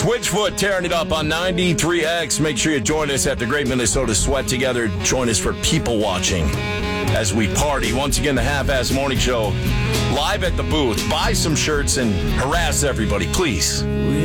Switchfoot tearing it up on 93X. Make sure you join us at the Great Minnesota Sweat Together. Join us for people watching as we party. Once again, the Half-Ass Morning Show live at the booth. Buy some shirts and harass everybody, please.